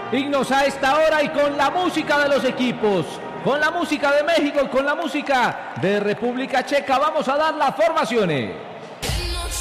Dignos a esta hora y con la música de los equipos, con la música de México y con la música de República Checa, vamos a dar las formaciones.